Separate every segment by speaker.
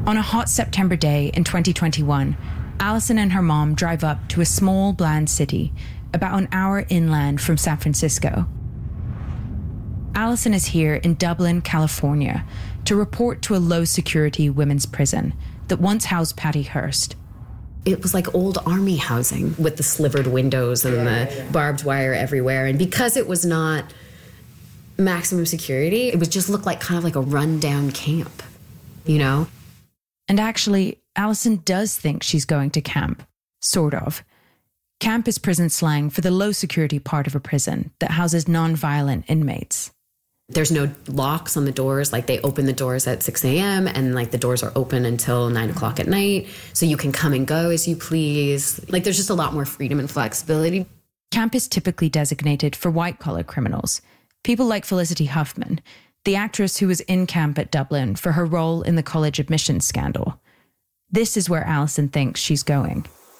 Speaker 1: On a hot September day in 2021, Alison and her mom drive up to a small, bland city about an hour inland from San Francisco. Alison is here in Dublin, California, to report to a low-security women's prison that once housed Patty Hearst.
Speaker 2: It was like old army housing with the slivered windows and the barbed wire everywhere. And because it was not maximum security, it would just look like kind of like a rundown camp, you know?
Speaker 1: And actually, Alison does think she's going to camp. Sort of. Camp is prison slang for the low-security part of a prison that houses non-violent inmates.
Speaker 2: There's no locks on the doors. Like, they open the doors at 6 a.m. and like the doors are open until 9 o'clock at night. So you can come and go as you please. Like, there's just a lot more freedom and flexibility.
Speaker 1: Camp is typically designated for white-collar criminals. People like Felicity Huffman, the actress who was in camp at Dublin for her role in the college admissions scandal. This is where Alison thinks she's going.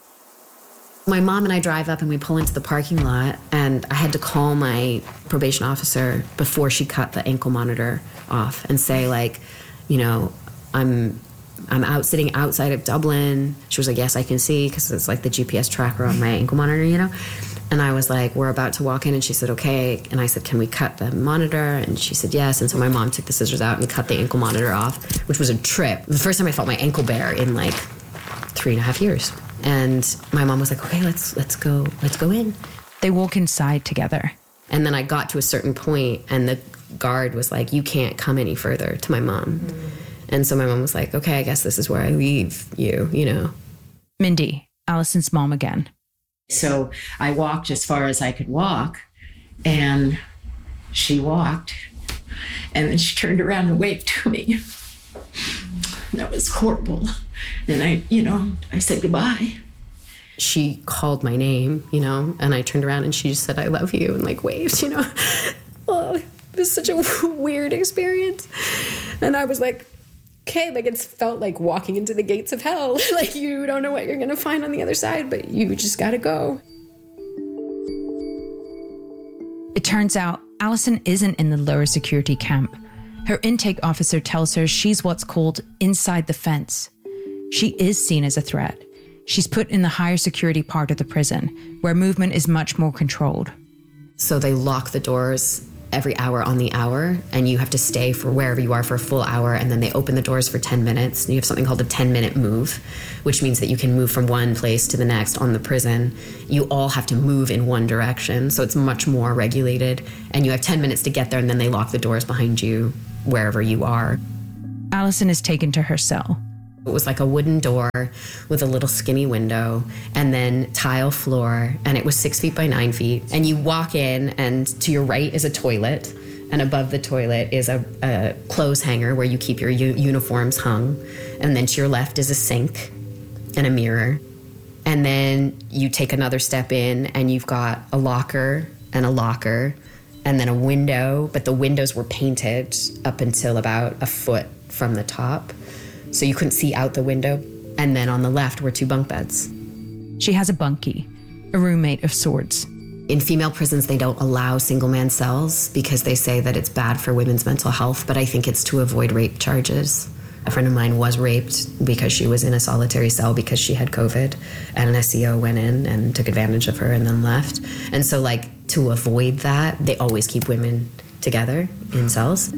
Speaker 2: My mom and I drive up and we pull into the parking lot, and I had to call my probation officer before she cut the ankle monitor off and say, like, you know, I'm out sitting outside of Dublin. She was like, yes, I can see, because it's like the GPS tracker on my ankle monitor, you know? And I was like, we're about to walk in, and she said, okay. And I said, can we cut the monitor? And she said, yes. And so my mom took the scissors out and cut the ankle monitor off, which was a trip. The first time I felt my ankle bare in like 3.5 years. And my mom was like, okay, let's go in.
Speaker 1: They walk inside together.
Speaker 2: And then I got to a certain point, and the guard was like, you can't come any further, to my mom. Mm. And so my mom was like, okay, I guess this is where I leave you, you know.
Speaker 1: Mindy, Alison's mom again.
Speaker 3: So I walked as far as I could walk, and she walked, and then she turned around and waved to me. That was horrible. And I said goodbye.
Speaker 2: She called my name, you know, and I turned around and she just said, I love you, and like waved, you know. Oh, it was such a weird experience. And I was like, okay, like it felt like walking into the gates of hell. Like, you don't know what you're going to find on the other side, but you just got to go.
Speaker 1: It turns out Alison isn't in the lower security camp. Her intake officer tells her she's what's called inside the fence. She is seen as a threat. She's put in the higher security part of the prison, where movement is much more controlled.
Speaker 2: So they lock the doors every hour on the hour, and you have to stay for wherever you are for a full hour, and then they open the doors for 10 minutes. And you have something called a 10-minute move, which means that you can move from one place to the next on the prison. You all have to move in one direction, so it's much more regulated. And you have 10 minutes to get there, and then they lock the doors behind you wherever you are.
Speaker 1: Alison is taken to her cell.
Speaker 2: It was like a wooden door with a little skinny window and then tile floor, and it was 6 feet by 9 feet. And you walk in, and to your right is a toilet, and above the toilet is a clothes hanger where you keep your uniforms hung. And then to your left is a sink and a mirror. And then you take another step in, and you've got a locker and a locker, and then a window, but the windows were painted up until about a foot from the top, so you couldn't see out the window. And then on the left were 2 bunk beds.
Speaker 1: She has a bunkie, a roommate of sorts.
Speaker 2: In female prisons, they don't allow single-man cells because they say that it's bad for women's mental health, but I think it's to avoid rape charges. A friend of mine was raped because she was in a solitary cell because she had COVID, and an SEO went in and took advantage of her and then left. And so, like, to avoid that, they always keep women together in cells.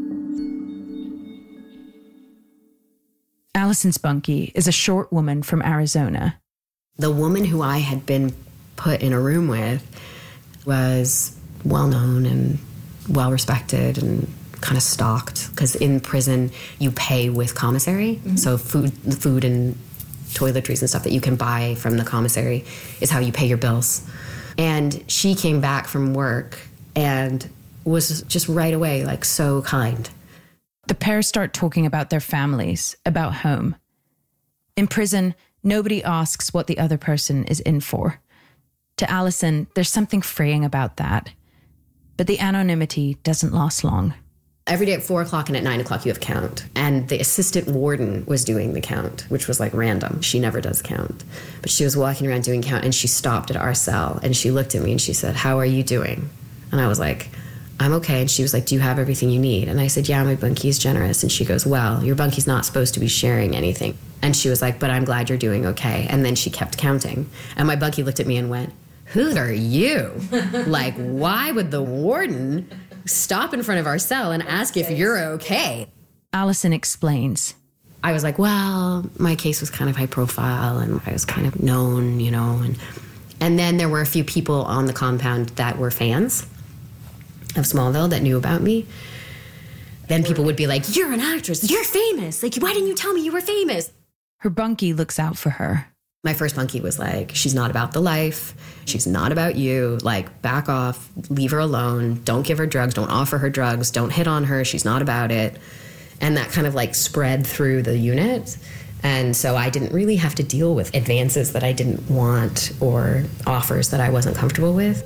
Speaker 1: Alison's bunkie is a short woman from Arizona.
Speaker 2: The woman who I had been put in a room with was well-known and well-respected and kind of stalked, because in prison you pay with commissary. Mm-hmm. So food and toiletries and stuff that you can buy from the commissary is how you pay your bills. And she came back from work and was just right away like so kind.
Speaker 1: The pair start talking about their families, about home. In prison, nobody asks what the other person is in for. To Alison, there's something freeing about that. But the anonymity doesn't last long.
Speaker 2: Every day at 4 o'clock and at 9 o'clock you have count. And the assistant warden was doing the count, which was like random. She never does count. But she was walking around doing count, and she stopped at our cell and she looked at me and she said, "How are you doing?" And I was like, I'm okay. And she was like, do you have everything you need? And I said, yeah, my bunkie is generous. And she goes, well, your bunkie's not supposed to be sharing anything. And she was like, but I'm glad you're doing okay. And then she kept counting. And my bunkie looked at me and went, who are you? Like, why would the warden stop in front of our cell and ask if you're okay?
Speaker 1: Allison explains.
Speaker 2: I was like, well, my case was kind of high profile and I was kind of known, you know. And then there were a few people on the compound that were fans of Smallville that knew about me. Then people would be like, you're an actress, you're famous. Like, why didn't you tell me you were famous?
Speaker 1: Her bunkie looks out for her.
Speaker 2: My first bunkie was like, she's not about the life. She's not about you. Like, back off, leave her alone. Don't give her drugs. Don't offer her drugs. Don't hit on her. She's not about it. And that kind of like spread through the unit. And so I didn't really have to deal with advances that I didn't want or offers that I wasn't comfortable with.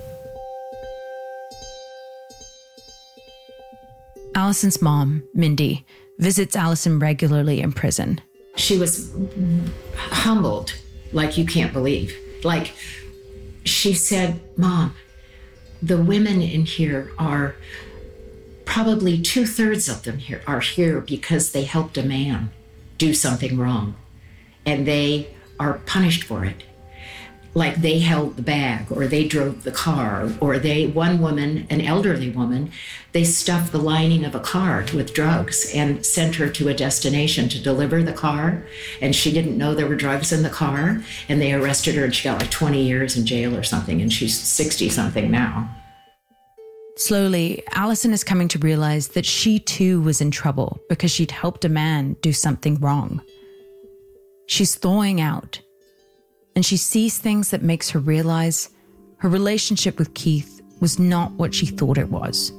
Speaker 1: Allison's mom, Mindy, visits Allison regularly in prison.
Speaker 3: She was humbled, like you can't believe. Like, she said, Mom, the women in here are probably 2/3 of them here are here because they helped a man do something wrong, and they are punished for it. Like, they held the bag, or they drove the car, or one woman, an elderly woman, they stuffed the lining of a car with drugs and sent her to a destination to deliver the car, and she didn't know there were drugs in the car, and they arrested her, and she got like 20 years in jail or something, and she's 60-something now.
Speaker 1: Slowly, Allison is coming to realize that she too was in trouble because she'd helped a man do something wrong. She's thawing out, and she sees things that makes her realize her relationship with Keith was not what she thought it was.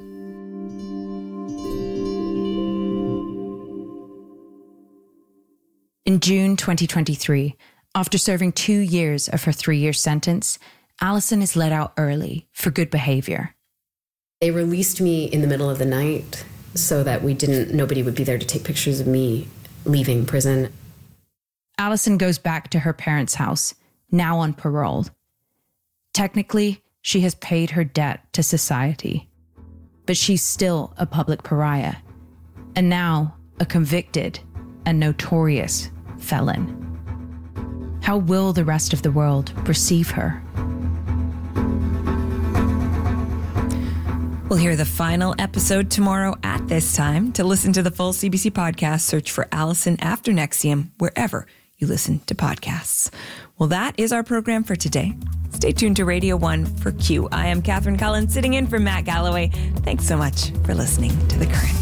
Speaker 1: In June 2023, after serving 2 years of her 3-year sentence, Allison is let out early for good behavior.
Speaker 2: They released me in the middle of the night so that nobody would be there to take pictures of me leaving prison.
Speaker 1: Allison goes back to her parents' house, now on parole. Technically, she has paid her debt to society, but she's still a public pariah, and now a convicted and notorious felon. How will the rest of the world receive her?
Speaker 4: We'll hear the final episode tomorrow at this time. To listen to the full CBC podcast, search for Allison After NXIVM wherever you listen to podcasts. Well, that is our program for today. Stay tuned to Radio 1 for Q. I am Catherine Cullen, sitting in for Matt Galloway. Thanks so much for listening to The Current.